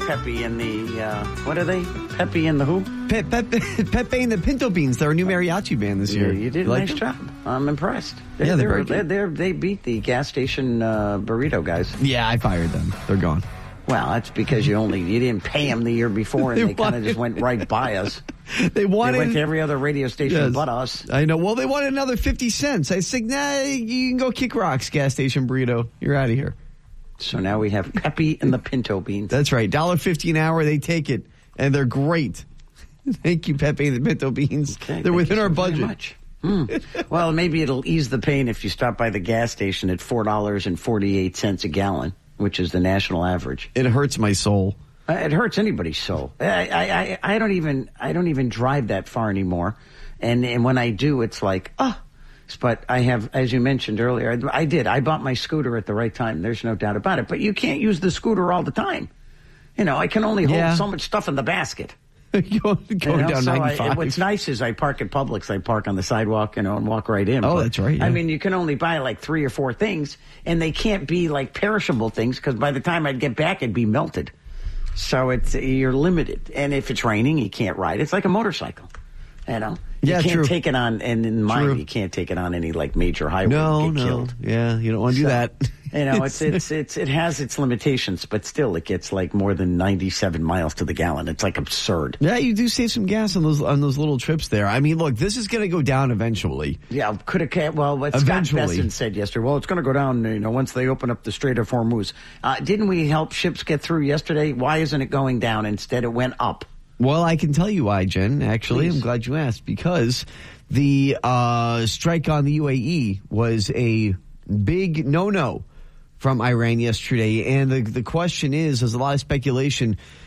Pepe and the, what are they? Pepe and the who? Pepe and the Pinto Beans. They're a new mariachi band this year. You did a nice job. I'm impressed. They beat the gas station burrito guys. Yeah, I fired them. They're gone. Well, that's because you didn't pay them the year before, and they kind of just went right by us. They went to every other radio station but us. I know. Well, they wanted another 50 cents. I said, nah, you can go kick rocks, gas station burrito. You're out of here. So now we have Pepe and the Pinto Beans. That's right. $1.50 an hour. They take it, and they're great. Thank you, Pepe and the Pinto Beans. Okay, they're within our budget. Very much. Well, maybe it'll ease the pain if you stop by the gas station at $4.48 a gallon, which is the national average. It hurts my soul. It hurts anybody's soul. I don't even drive that far anymore, and when I do, it's like, But I have, as you mentioned earlier, I bought my scooter at the right time. There's no doubt about it. But you can't use the scooter all the time. I can only hold so much stuff in the basket. Going down 95. What's nice is I park at Publix. I park on the sidewalk, and walk right in. Oh, that's right. Yeah. I mean, you can only buy like 3 or 4 things, and they can't be like perishable things because by the time I'd get back, it'd be melted. So you're limited. And if it's raining, you can't ride. It's like a motorcycle, Yeah, you can't true. take it on, and in mine, you can't take it on any like major highway and get killed. Yeah, you don't want to do that. It has its limitations, but still, it gets like more than 97 miles to the gallon. It's like absurd. Yeah, you do save some gas on those little trips there. I mean, look, this is going to go down eventually. Yeah, what Scott Besson said yesterday. Well, it's going to go down, once they open up the Strait of Hormuz. Didn't we help ships get through yesterday? Why isn't it going down? Instead, it went up. Well, I can tell you why, Jen. Actually, Please. I'm glad you asked, because the strike on the UAE was a big no-no from Iran yesterday. And the question is, there's a lot of speculation